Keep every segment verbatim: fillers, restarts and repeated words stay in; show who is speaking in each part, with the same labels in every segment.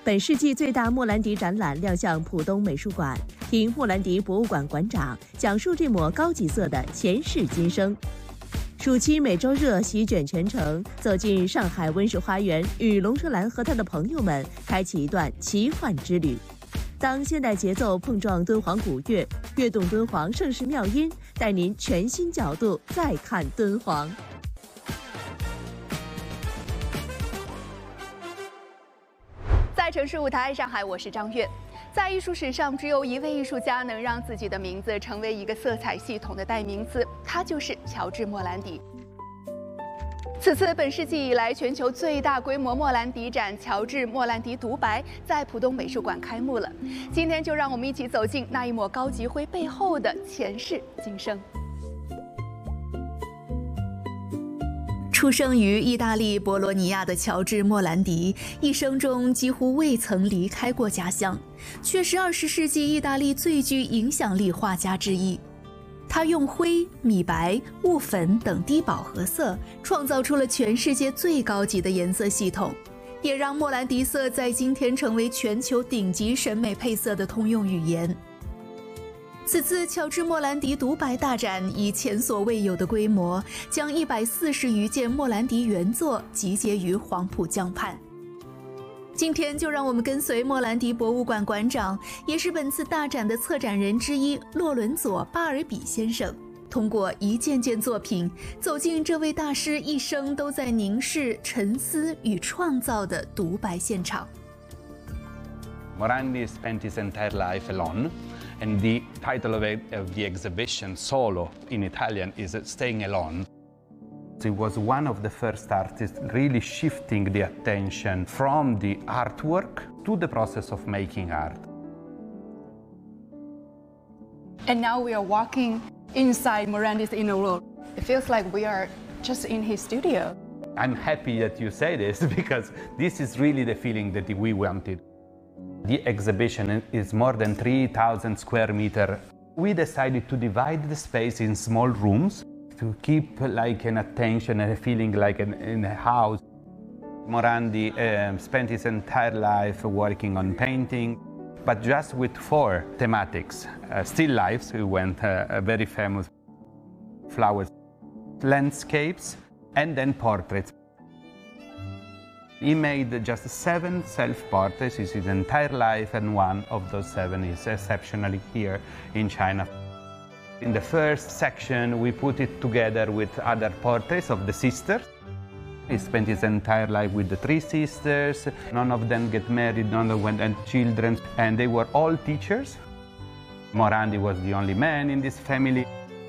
Speaker 1: 本世纪最大莫兰迪展览亮相浦东美术馆，听莫兰迪博物馆馆长讲述这抹高级色的前世今生。暑期每周热席卷全城，走进上海温室花园，与龙舌兰和他的朋友们开启一段奇幻之旅。当现代节奏碰撞敦煌古乐，跃动敦煌盛世妙音，带您全新角度再看敦煌。
Speaker 2: 在城市舞台，上海，我是张悦。在艺术史上，只有一位艺术家能让自己的名字成为一个色彩系统的代名词，他就是乔治·莫兰迪。此次本世纪以来全球最大规模莫兰迪展——乔治·莫兰迪独白，在浦东美术馆开幕了。今天就让我们一起走进那一抹高级灰背后的前世今生。出生于意大利博罗尼亚的乔治·莫兰迪，一生中几乎未曾离开过家乡，却是二十世纪意大利最具影响力画家之一。他用灰、米白、雾粉等低饱和色，创造出了全世界最高级的颜色系统，也让莫兰迪色在今天成为全球顶级审美配色的通用语言。此次乔治·莫兰迪独白大展以前所未有的规模，将一百四十余件莫兰迪原作集结于黄浦江畔。今天就让我们跟随莫兰迪博物馆馆长，也是本次大展的策展人之一洛伦佐·巴尔比先生，通过一件件作品，走进这位大师一生都在凝视、沉思与创造的独白现场。
Speaker 3: Morandi spent his entire life alone. And the title of, it, of the exhibition, Solo, in Italian, is Staying Alone. He was one of the first artists really shifting the attention from the artwork to the process of making art.
Speaker 2: And now we are walking inside Morandi's inner world. It feels like we are just in his studio.
Speaker 3: I'm happy that you say this because this is really the feeling that we wanted. The exhibition is more than three thousand square meters. We decided to divide the space in small rooms to keep like an attention and a feeling like an, in a house. Morandi uh, spent his entire life working on painting, but just with four thematics. Uh, still lifes, we went uh, a very famous flowers, landscapes, and then portraits. He made just seven self-portraits his entire life, and one of those seven is exceptionally here in China. In the first section, we put it together with other portraits of the sisters. He spent his entire life with the three sisters. None of them get married, none of them had children, and they were all teachers. Morandi was the only man in this family.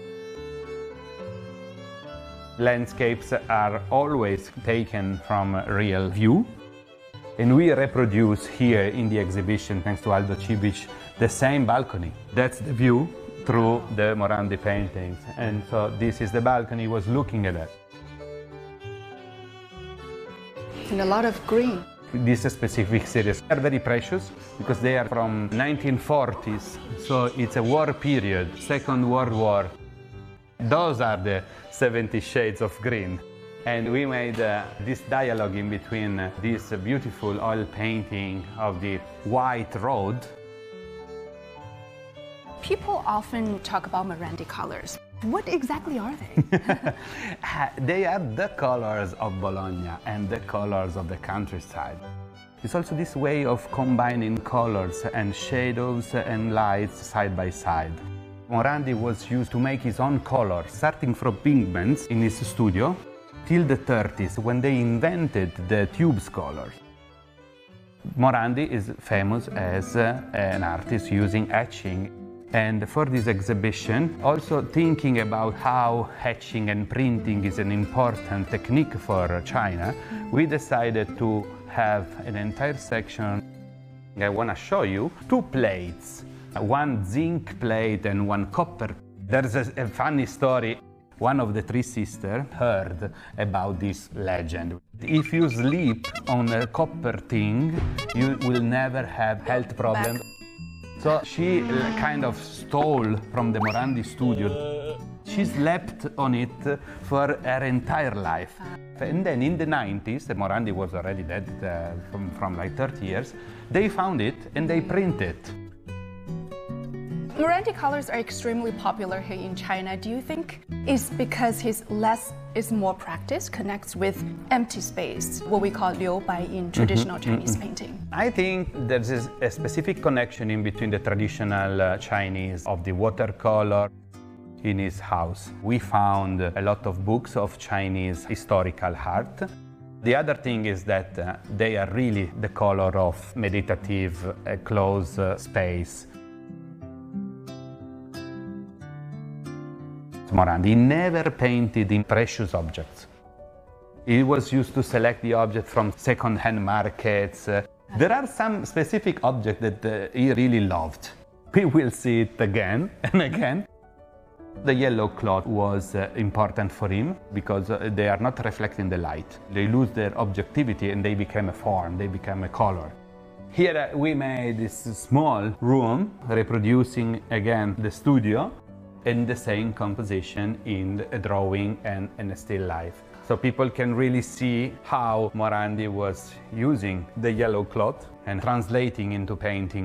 Speaker 3: Landscapes are always taken from a real view, and we reproduce here in the exhibition, thanks to Aldo Cibic, the same balcony. That's the view through the Morandi paintings, and so this is the balcony he was looking at it.
Speaker 2: And a lot of green.
Speaker 3: These specific series are very precious because they are from nineteen forties, so it's a war period, Second World War. Those are the seventy shades of green. And we made uh, this dialogue in between uh, this beautiful oil painting of the white road.
Speaker 2: People often talk about Morandi colors. What exactly are they?
Speaker 3: They are the colors of Bologna and the colors of the countryside. It's also this way of combining colors and shadows and lights side by side. Morandi was used to make his own color, starting from pigments in his studio till the thirties, when they invented the tubes colors. Morandi is famous as uh, an artist using etching. And for this exhibition, also thinking about how etching and printing is an important technique for China, we decided to have an entire section. I want to show you two plates. One zinc plate and one copper. There's a, a funny story. One of the three sisters heard about this legend. If you sleep on a copper thing, you will never have health problems. So she kind of stole from the Morandi studio. She slept on it for her entire life. And then in the nineties, Morandi was already dead uh, from, from like thirty years, they found it and they print it.
Speaker 4: Morandi colors are extremely popular here in China. Do you think it's because his less is more practice connects with empty space, what we call liu bai in traditional mm-hmm, Chinese mm-hmm. painting?
Speaker 3: I think there's a specific connection in between the traditional uh, Chinese of the watercolor. In his house, we found a lot of books of Chinese historical art. The other thing is that uh, they are really the color of meditative, uh, closed uh, space. Morandi never painted in precious objects. He was used to select the object from second-hand markets. Uh, there are some specific objects that uh, he really loved. We will see it again and again. The yellow cloth was uh, important for him because uh, they are not reflecting the light. They lose their objectivity and they become a form, they become a color. Here uh, we made this small room reproducing again the studio and the same composition in a drawing and in a still life. So people can really see how Morandi was using the yellow cloth and translating into painting.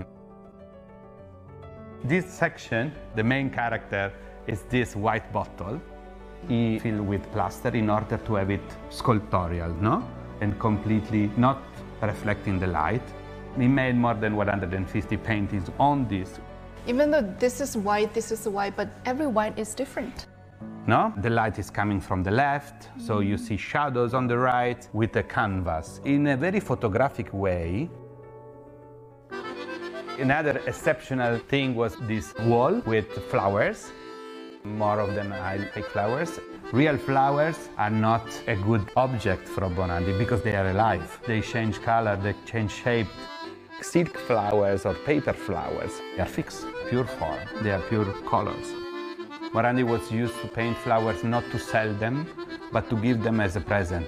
Speaker 3: This section, the main character, is this white bottle. He filled with plaster in order to have it sculptorial, no? And completely not reflecting the light. He made more than one hundred fifty paintings on this.
Speaker 4: Even though this is white, this is white, but every white is different.
Speaker 3: No? The light is coming from the left, so you see shadows on the right with the canvas in a very photographic way. Another exceptional thing was this wall with flowers. More of them I like flowers. Real flowers are not a good object for Morandi because they are alive. They change color, they change shape. Silk flowers or paper flowers, they are fixed, pure form, they are pure colors. Morandi was used to paint flowers not to sell them, but to give them as a present.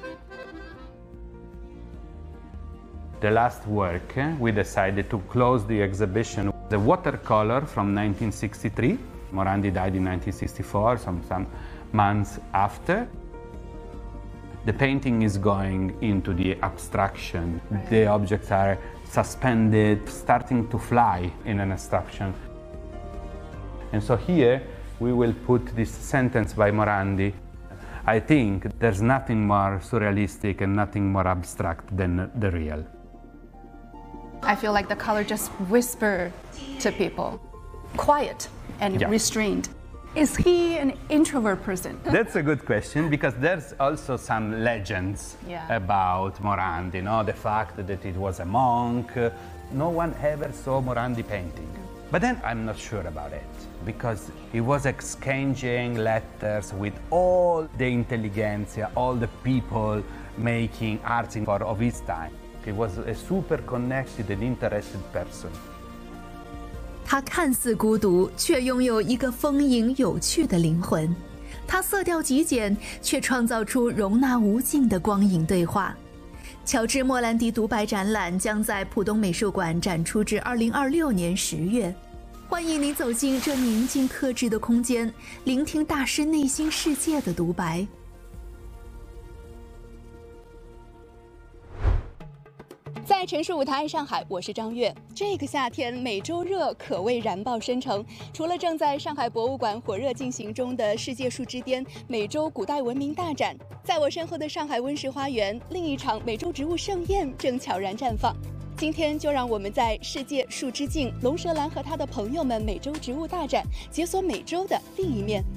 Speaker 3: The last work, we decided to close the exhibition. The watercolor from nineteen sixty-three. Morandi died in nineteen sixty-four, some, some months after. The painting is going into the abstraction. The objects are suspended, starting to fly in an abstraction. And so here we will put this sentence by Morandi. I think there's nothing more surrealistic and nothing more abstract than the real.
Speaker 4: I feel like the color just whisper to people, quiet and yeah. restrained. Is he an introvert person?
Speaker 3: That's a good question, because there's also some legends yeah. about Morandi, you know, the fact that it was a monk. No one ever saw Morandi painting. But then I'm not sure about it, because he was exchanging letters with all the intelligentsia, all the people making art for of his time. He was a super connected and interested person.
Speaker 2: 他看似孤独，却拥有一个丰盈有趣的灵魂。他色调极简，却创造出容纳无尽的光影对话。乔治·莫兰迪独白展览将在浦东美术馆展出至二零二六年十月。欢迎您走进这宁静克制的空间，聆听大师内心世界的独白。
Speaker 5: 在城市舞台上海，我是张悦。这个夏天，美洲热可谓燃爆深城。除了正在上海博物馆火热进行中的世界树之巅美洲古代文明大展，在我身后的上海温室花园，另一场美洲植物盛宴正悄然绽放。今天就让我们在世界树之境龙舌兰和他的朋友们美洲植物大展，解锁美洲的另一面。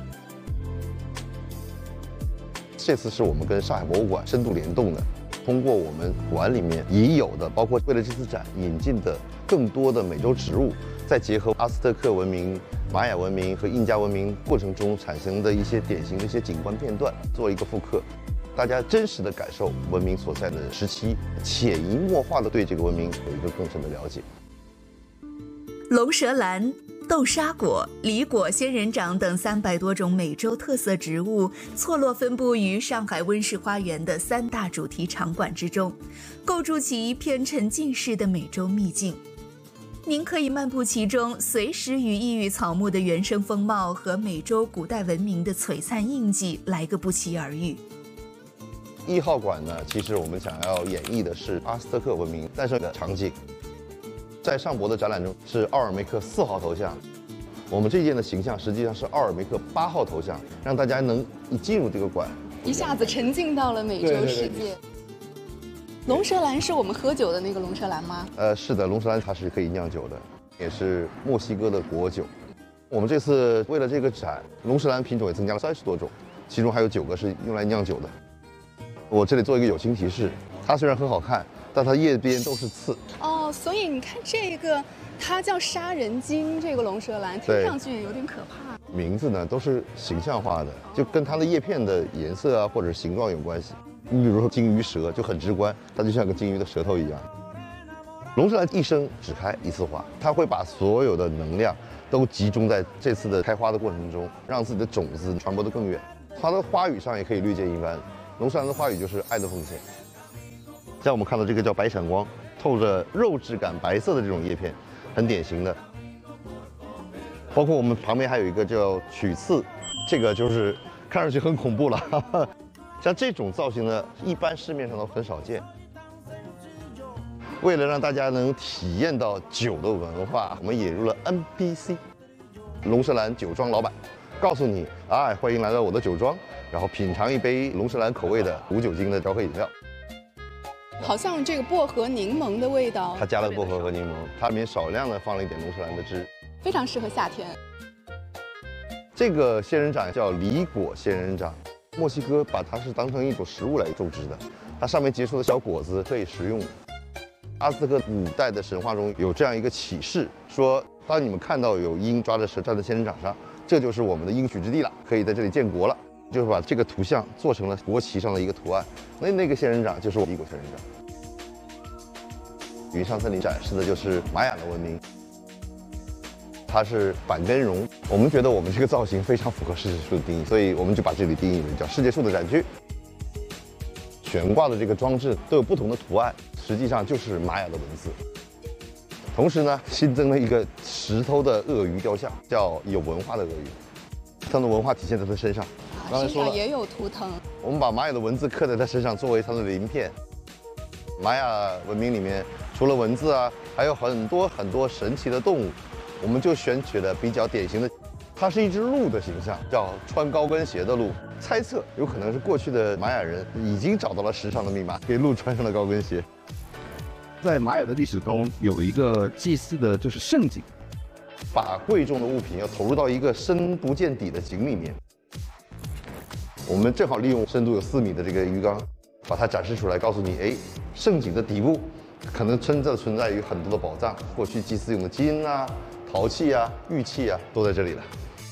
Speaker 6: 这次是我们跟上海博物馆深度联动的。通过我们馆里面已有的，包括为了这次展引进的更多的美洲植物，再结合阿斯特克文明、玛雅文明和印加文明过程中产生的一些典型的一些景观片段，做一个复刻，大家真实的感受文明所在的时期，潜移默化的对这个文明有一个更深的了解。
Speaker 2: 龙舌兰、豆沙果、李果、仙人掌等三百多种美洲特色植物错落分布于上海温室花园的三大主题场馆之中，构筑起一片沉浸式的美洲秘境。您可以漫步其中，随时与异域草木的原生风貌和美洲古代文明的璀璨印记来个不期而遇。
Speaker 6: 一号馆呢，其实我们想要演绎的是阿斯特克文明诞生的场景。在上博的展览中是奥尔梅克四号头像，我们这一件的形象实际上是奥尔梅克八号头像，让大家能一进入这个馆，
Speaker 5: 一下子沉浸到了美洲世界。龙舌兰是我们喝酒的那个龙舌兰吗？
Speaker 6: 呃，是的，龙舌兰它是可以酿酒的，也是墨西哥的国酒。我们这次为了这个展，龙舌兰品种也增加了三十多种，其中还有九个是用来酿酒的。我这里做一个友情提示，它虽然很好看，但它叶边都是刺。
Speaker 5: 哦，所以你看这个，它叫杀人鲸，这个龙舌兰听上去有点可怕。
Speaker 6: 名字呢都是形象化的，就跟它的叶片的颜色啊或者形状有关系。你比如说鲸鱼舌就很直观，它就像个鲸鱼的舌头一样。龙舌兰一生只开一次花，它会把所有的能量都集中在这次的开花的过程中，让自己的种子传播得更远。它的花语上也可以略见一斑，龙舌兰的花语就是爱的奉献。像我们看到这个叫白闪光，透着肉质感白色的这种叶片，很典型的。包括我们旁边还有一个叫曲刺，这个就是看上去很恐怖了。哈哈，像这种造型呢，一般市面上都很少见。为了让大家能体验到酒的文化，我们引入了 N P C， 龙舌兰酒庄老板，告诉你，哎，欢迎来到我的酒庄，然后品尝一杯龙舌兰口味的无酒精的调和饮料。
Speaker 5: 好像这个薄荷柠檬的味道，
Speaker 6: 它加了薄荷和柠檬，它里面少量的放了一点龙舌兰的汁，
Speaker 5: 非常适合夏天。
Speaker 6: 这个仙人掌叫梨果仙人掌，墨西哥把它是当成一种食物来种植的，它上面结出的小果子可以食用。阿兹特克古代的神话中有这样一个启示，说当你们看到有鹰抓着蛇站在仙人掌上，这就是我们的应许之地了，可以在这里建国了。就是把这个图像做成了国旗上的一个图案，那那个仙人掌就是我们梨果仙人掌。云上森林展示的就是玛雅的文明，它是板根绒。我们觉得我们这个造型非常符合世界树的定义，所以我们就把这里定义为叫世界树的展区。悬挂的这个装置都有不同的图案，实际上就是玛雅的文字。同时呢，新增了一个石头的鳄鱼雕像，叫有文化的鳄鱼，它的文化体现在它身上。刚才说了，
Speaker 5: 身上也有图腾。
Speaker 6: 我们把玛雅的文字刻在它身上，作为它的鳞片。玛雅文明里面除了文字啊，还有很多很多神奇的动物，我们就选取了比较典型的。它是一只鹿的形象，叫穿高跟鞋的鹿。猜测有可能是过去的玛雅人已经找到了时尚的密码，给鹿穿上了高跟鞋。
Speaker 7: 在玛雅的历史中，有一个祭祀的就是圣井，
Speaker 6: 把贵重的物品要投入到一个深不见底的井里面。我们正好利用深度有四米的这个鱼缸，把它展示出来，告诉你，哎，圣井的底部可能真正存在于很多的宝藏，过去祭祀用的金啊、陶器啊、玉器啊，都在这里了。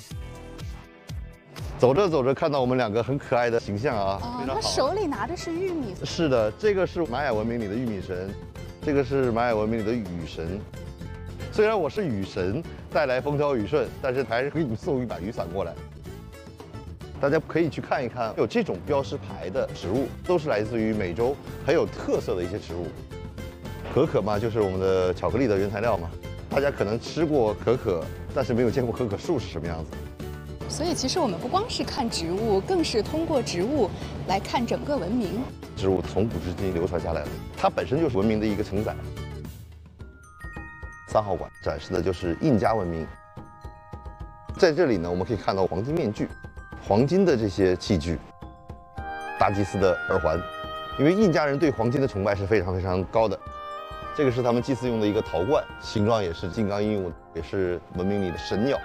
Speaker 6: 走着走着，看到我们两个很可爱的形象啊，
Speaker 5: 哦，
Speaker 6: 非常好。
Speaker 5: 他手里拿的是玉米。
Speaker 6: 是的，这个是玛雅文明里的玉米神，这个是玛雅文明里的雨神。虽然我是雨神，带来风调雨顺，但是还是给你们送一把雨伞过来。大家可以去看一看，有这种标识牌的植物，都是来自于美洲很有特色的一些植物。可可嘛，就是我们的巧克力的原材料嘛。大家可能吃过可可，但是没有见过可可树是什么样子。
Speaker 5: 所以其实我们不光是看植物，更是通过植物来看整个文明。
Speaker 6: 植物从古至今流传下来了，它本身就是文明的一个承载。三号馆展示的就是印加文明，在这里呢，我们可以看到黄金面具、黄金的这些器具、大祭司的耳环，因为印加人对黄金的崇拜是非常非常高的。这个是他们祭祀用的一个陶罐，形状也是金刚鹦鹉，也是文明里的神鸟。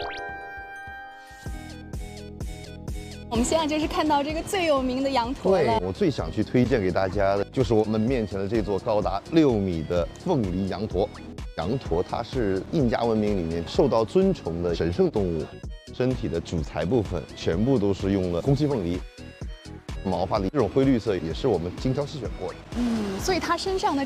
Speaker 5: 我们现在就是看到这个最有名的羊驼了。
Speaker 6: 对，我最想去推荐给大家的就是我们面前的这座高达六米的凤梨羊驼。羊驼它是印加文明里面受到尊崇的神圣动物，身体的主材部分全部都是用了空气凤梨，毛发的这种灰绿色也是我们精挑细选过的。
Speaker 5: 嗯，所以它身上的